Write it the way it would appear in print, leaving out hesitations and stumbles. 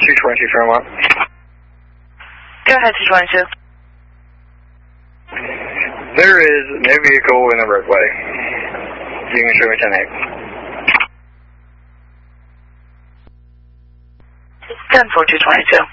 222 Fairmont. Go ahead, 222. There is no vehicle in the roadway. You can show me 10-8. 10-4, 222.